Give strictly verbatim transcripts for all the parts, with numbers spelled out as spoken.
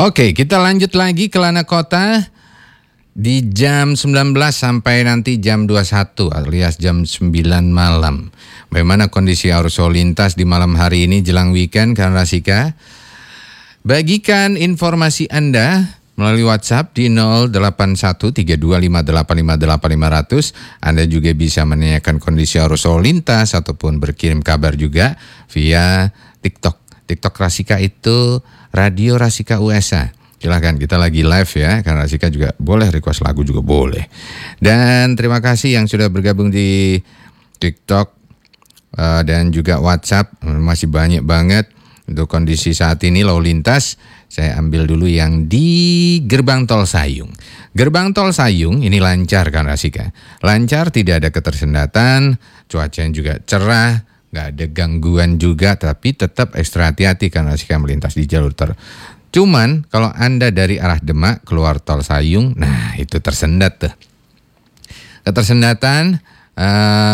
Oke, kita lanjut lagi ke Lana Kota di jam sembilan belas sampai nanti jam dua puluh satu alias jam sembilan malam. Bagaimana kondisi arus lalu lintas di malam hari ini jelang weekend, Kang Rasika? Bagikan informasi Anda melalui WhatsApp di nol delapan satu tiga dua lima delapan lima delapan lima nol nol. Anda juga bisa menanyakan kondisi arus lalu lintas ataupun berkirim kabar juga via TikTok. TikTok Rasika itu Radio Rasika U S A. Silahkan, kita lagi live ya, karena Rasika juga boleh request lagu juga boleh. Dan terima kasih yang sudah bergabung di TikTok uh, dan juga WhatsApp. Masih banyak banget untuk kondisi saat ini lalu lintas. Saya ambil dulu yang di Gerbang Tol Sayung. Gerbang Tol Sayung ini lancar kan Rasika. Lancar, tidak ada ketersendatan, cuacanya juga cerah, nggak ada gangguan juga, tapi tetap ekstra hati-hati karena Rasika melintas di jalur ter. Cuman kalau Anda dari arah Demak keluar Tol Sayung, nah itu tersendat tuh. Ketersendatan uh,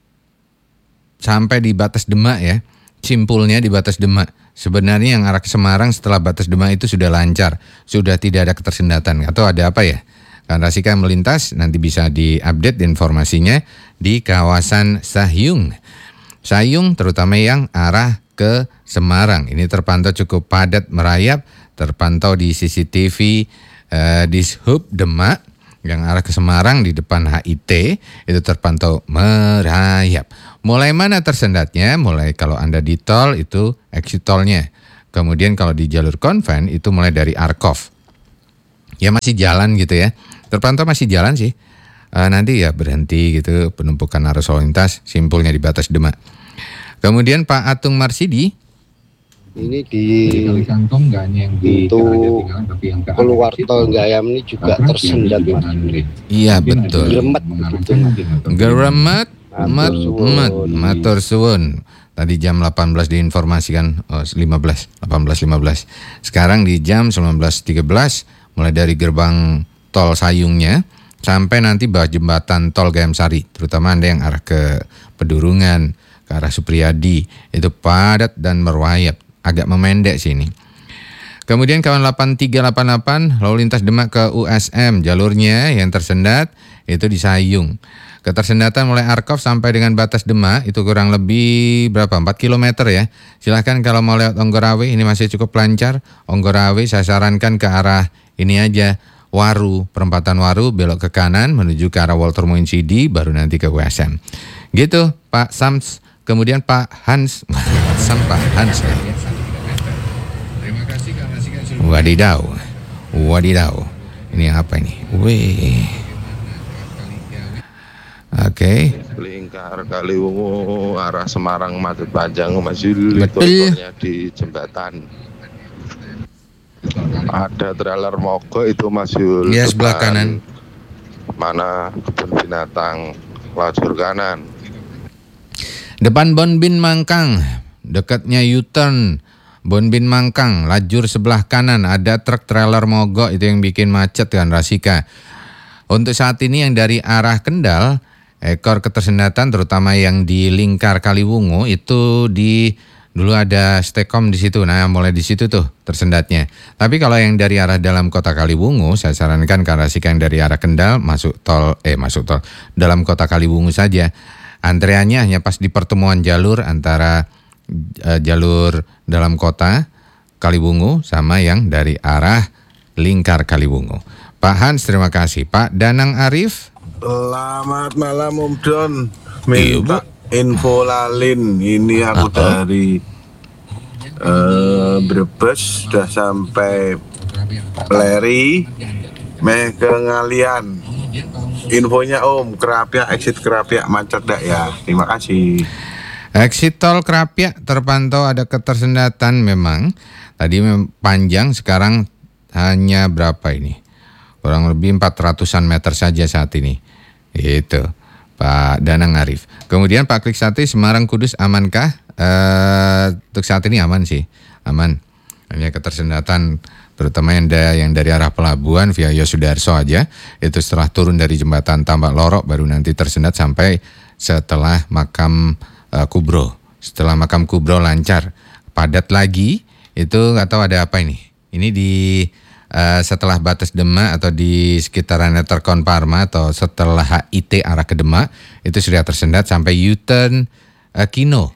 sampai di batas Demak ya, simpulnya di batas Demak. Sebenarnya yang arah ke Semarang setelah batas Demak itu sudah lancar, sudah tidak ada ketersendatan. Atau ada apa ya? Karena Rasika melintas, nanti bisa diupdate informasinya di kawasan Sayung. Sayung terutama yang arah ke Semarang. Ini terpantau cukup padat merayap, terpantau di C C T V eh, di Hub Demak yang arah ke Semarang di depan H I T itu terpantau merayap. Mulai mana tersendatnya? Mulai kalau Anda di tol itu exit tolnya. Kemudian kalau di jalur konven itu mulai dari Arkov. Ya masih jalan gitu ya. Terpantau masih jalan sih. Uh, nanti ya berhenti gitu penumpukan arus lalu lintas, simpulnya di batas Demak. Kemudian Pak Atung Marsidi ini di Kantong nggak hanya yang di tapi yang keluar tol Gayam ini juga tersendat Mas. Iya betul. Geremet begitu. Geremet, mat, mat, matur suwun. Tadi jam delapan belas diinformasikan, oh lima belas, delapan belas lima belas. Sekarang di jam sembilan belas tiga belas mulai dari gerbang tol Sayungnya sampai nanti bawah jembatan tol Gayam Sari, terutama Anda yang arah ke Pedurungan, ke arah Supriyadi, itu padat dan merwayap, agak memendek sini. Kemudian kawan delapan tiga delapan delapan lalu lintas Demak ke U S M, jalurnya yang tersendat itu di Sayung. Ketersendatan mulai Arkov sampai dengan batas Demak itu kurang lebih berapa? empat kilometer ya. Silahkan kalau mau lewat Onggorawe ini masih cukup lancar. Onggorawe saya sarankan ke arah ini aja, Waru, perempatan Waru, belok ke kanan menuju ke arah Walter Moinsidi, baru nanti ke U S M. Gitu Pak Sams. Kemudian Pak Hans, Sam Pak Hans. Terima kasih karena sih. Wadidaw, wadidaw. Ini apa ini? Wih. Oke. Okay. Lingkar Kaliwungu arah Semarang macet panjang masih betul di jembatan. Ada trailer mogok itu masih ya sebelah kanan. Mana kebun binatang lajur kanan. Depan Bonbin Mangkang, dekatnya U-turn Bonbin Mangkang, lajur sebelah kanan ada truk trailer mogok itu yang bikin macet kan Rasika. Untuk saat ini yang dari arah Kendal, ekor ketersendatan terutama yang di Lingkar Kaliwungu itu di dulu ada Stekom di situ. Nah, mulai di situ tuh tersendatnya. Tapi kalau yang dari arah dalam kota Kaliwungu, saya sarankan kan Rasika yang dari arah Kendal masuk tol eh masuk tol dalam kota Kaliwungu saja. Antreannya hanya pas di pertemuan jalur antara uh, jalur dalam kota Kaliwungu sama yang dari arah Lingkar Kaliwungu. Pak Hans, terima kasih. Pak Danang Arif. Selamat malam Om Don. Minta info lalin. Ini aku uh-oh. dari uh, Brebes sudah sampai Peleri, meh ke Ngalian. Infonya Om, Kerapiak, exit Kerapiak macet dak ya. Terima kasih. Exit tol Kerapiak terpantau ada ketersendatan memang. Tadi memang panjang, sekarang hanya berapa ini? Kurang lebih empat ratusan meter saja saat ini. Itu Pak Danang Arif. Kemudian Pak Klik Sati Semarang Kudus amankah? Uh, untuk saat ini aman sih, aman. Hanya ketersendatan terutama yang, da, yang dari arah pelabuhan via Yosudarso aja, itu setelah turun dari jembatan Tambak Lorok baru nanti tersendat sampai setelah makam uh, Kubro. Setelah makam Kubro lancar, padat lagi, itu nggak tahu ada apa ini. Ini di uh, setelah batas Demak atau di sekitaran Terkon Parma atau setelah H I T arah ke Demak itu sudah tersendat sampai U-turn uh, Kino.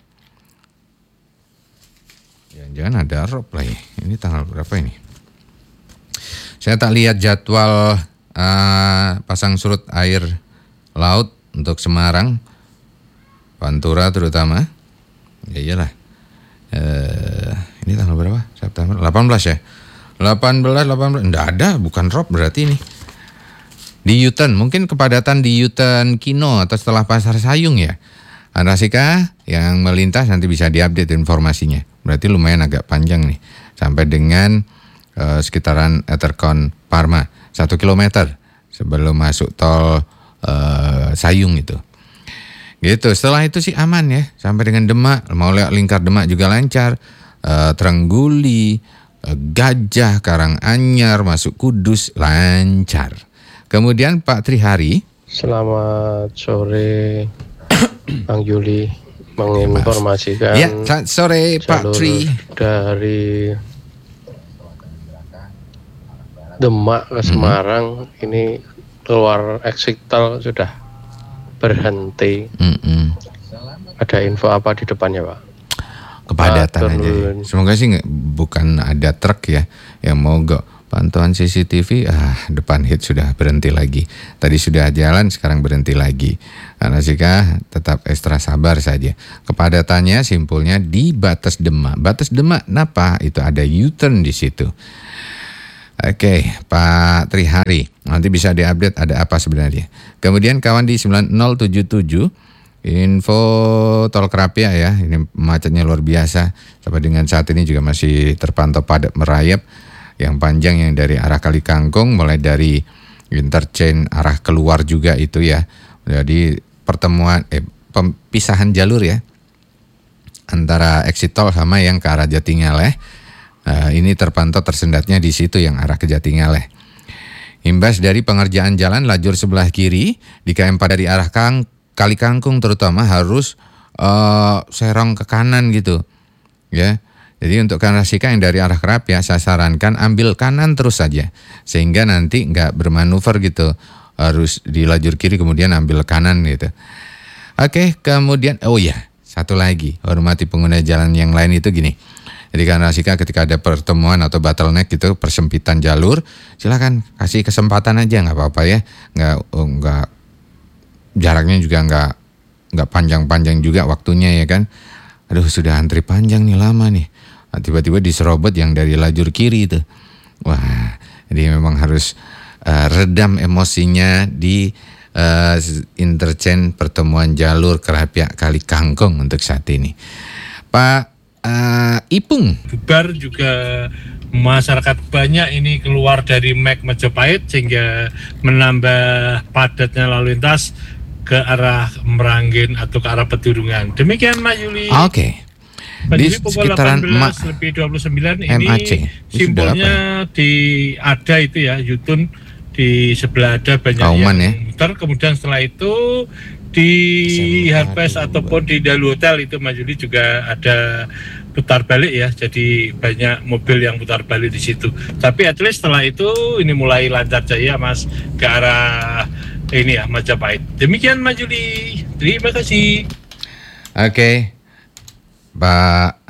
Jangan-jangan ada rob lagi. Ini tanggal berapa ini? Saya tak lihat jadwal uh, pasang surut air laut untuk Semarang, Pantura terutama. Ya iyalah. Uh, ini tanggal berapa? September delapan belas ya. delapan belas delapan belas enggak ada, bukan rob berarti ini. Di U-turn, mungkin kepadatan di U-turn Kino atau setelah Pasar Sayung ya. Anasika yang melintas nanti bisa diupdate informasinya. Berarti lumayan agak panjang nih sampai dengan uh, sekitaran Terkon Parma satu kilometer sebelum masuk tol uh, Sayung itu. Gitu. Setelah itu sih aman ya sampai dengan Demak, mau lewat lingkar Demak juga lancar. Uh, Trengguli, uh, Gajah, Karanganyar, masuk Kudus lancar. Kemudian Pak Trihari. Selamat sore, Bang Yuli, menginformasikan. Ya, sore Pak Tri. Dari Demak ke Semarang mm-hmm. ini keluar exit tol sudah berhenti. Mm-hmm. Ada info apa di depannya, Pak? Kepadatan ah, aja. Semoga sih nggak, bukan ada truk ya yang mogok. Pantauan C C T V, ah depan hit sudah berhenti lagi. Tadi sudah jalan, sekarang berhenti lagi. Karena jika tetap ekstra sabar saja. Kepadatannya simpulnya di batas Demak. Batas Demak, kenapa? Itu ada U-turn di situ. Oke, Pak Trihari, nanti bisa diupdate ada apa sebenarnya. Kemudian kawan di sembilan nol tujuh tujuh, info tol Krapia ya, ini macetnya luar biasa. Sampai dengan saat ini juga masih terpantau padat merayap. Yang panjang yang dari arah Kali Kangkung, mulai dari interchange arah keluar juga itu ya. Jadi pertemuan, eh, pemisahan jalur ya, antara exit tol sama yang ke arah Jatingaleh. Uh, ini terpantau tersendatnya di situ yang arah ke Jatingaleh. Imbas dari pengerjaan jalan lajur sebelah kiri di K M empat dari arah Kang, Kali Kangkung terutama harus uh, serong ke kanan gitu, ya. Jadi untuk Karasika yang dari arah Krapia saya sarankan ambil kanan terus saja sehingga nanti nggak bermanuver gitu, harus di lajur kiri kemudian ambil kanan gitu. Oke, kemudian oh ya satu lagi, hormati pengguna jalan yang lain itu gini. Jadi Karasika ketika ada pertemuan atau bottleneck gitu, persempitan jalur, silakan kasih kesempatan aja, nggak apa-apa ya, nggak oh, nggak jaraknya juga nggak nggak panjang-panjang juga waktunya ya kan. Aduh sudah antri panjang nih, lama nih, nah, tiba-tiba diserobot yang dari lajur kiri itu. Wah, jadi memang harus uh, redam emosinya di uh, interchange pertemuan jalur Krapia Kali Kangkung untuk saat ini. Pak Uh, Ipung. Bubar juga masyarakat banyak ini keluar dari Mek Majapahit sehingga menambah padatnya lalu lintas ke arah Meranggen atau ke arah Pedurungan. Demikian Mbak Yuli. Oke. Okay. Di sekitaran Ma- lebih dua puluh sembilan ini M A C. Simbolnya di ada itu ya, Yutun di sebelah ada banyak Kauman, yang ya? Muter. Kemudian setelah itu di Harpes ataupun di Dalu Hotel itu Mas Yuli juga ada putar balik ya, jadi banyak mobil yang putar balik di situ. Tapi at least setelah itu ini mulai lancar jaya Mas ke arah ini ya Majapahit. Demikian Mas Yuli, terima kasih. Oke, okay. Pak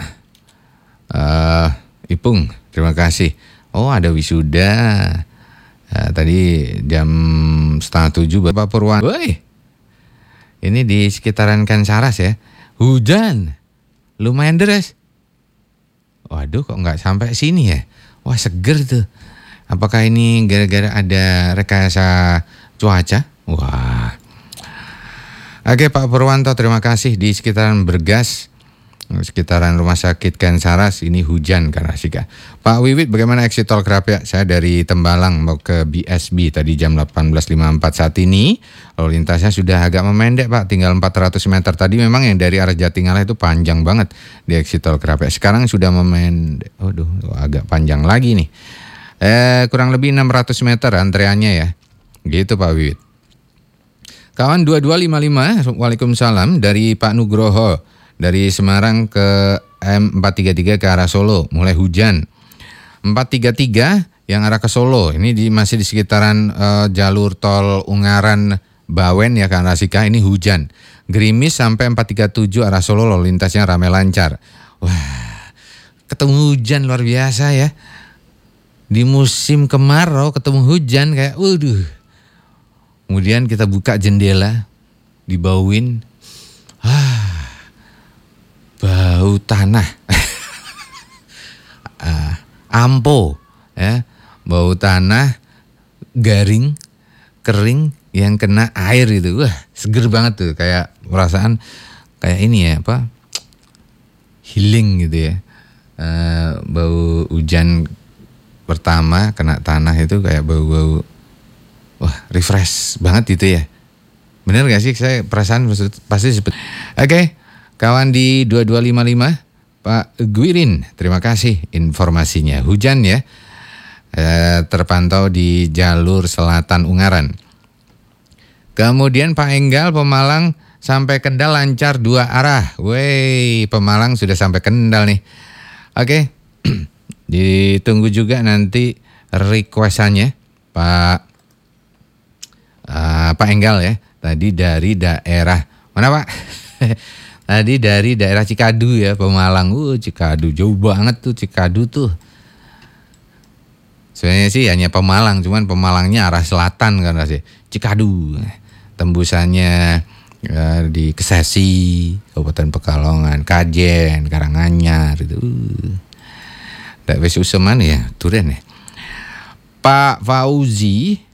uh, Ipung, terima kasih. Oh ada wisuda uh, tadi jam setengah tujuh Bapak Purwan. Woi. Ini di sekitaran Kansaras ya, hujan, lumayan deras. Waduh kok nggak sampai sini ya, wah seger tuh. Apakah ini gara-gara ada rekayasa cuaca? Wah. Oke Pak Purwanto, terima kasih di sekitaran Bergas, sekitaran Rumah Sakit Kansaras ini hujan Karasika. Pak Wiwit, bagaimana exit tol Krapia? Saya dari Tembalang mau ke B S B tadi jam delapan belas lima puluh empat. Saat ini lalu lintasnya sudah agak memendek Pak, tinggal empat ratus meter. Tadi memang yang dari arah Jatingaleh itu panjang banget di exit tol Krapia. Sekarang sudah memendek, waduh agak panjang lagi nih. Eh kurang lebih enam ratus meter antreannya ya. Gitu Pak Wiwit. Kawan dua dua lima lima, Waalaikumsalam, dari Pak Nugroho. Dari Semarang ke M empat tiga tiga ke arah Solo, mulai hujan. empat tiga tiga yang arah ke Solo. Ini di, masih di sekitaran uh, jalur tol Ungaran Bawen ya ke arah Sika. Ini hujan. Gerimis sampai empat tiga tujuh arah Solo lalu lintasnya ramai lancar. Wah, ketemu hujan luar biasa ya. Di musim kemarau ketemu hujan kayak waduh. Kemudian kita buka jendela, dibauin. Ah, bau tanah. ah, ampo ya. Bau tanah garing, kering yang kena air itu. Wah, seger banget tuh, kayak perasaan kayak ini ya, apa? Healing gitu ya. Uh, bau hujan pertama kena tanah itu kayak bau-bau wah, refresh banget itu ya. Bener gak sih? Saya perasaan pasti seperti. Oke, okay, kawan di dua dua lima lima Pak Guirin, terima kasih informasinya. Hujan ya. Eh, terpantau di jalur selatan Ungaran. Kemudian Pak Enggal Pemalang sampai Kendal lancar dua arah. Wey, Pemalang sudah sampai Kendal nih. Oke, ditunggu juga nanti requestannya Pak uh, Pak Enggal ya. Tadi dari daerah mana Pak? Tadi dari daerah Cikadu ya, Pemalang. Uh, Cikadu jauh banget tuh Cikadu tuh. Sebenarnya sih hanya Pemalang, cuman Pemalangnya arah selatan kan sih. Cikadu, tembusannya ya, di Kesesi, Kabupaten Pekalongan, Kajen, Karanganyar itu. Dak wis useman ya, turen ya. Pak Fauzi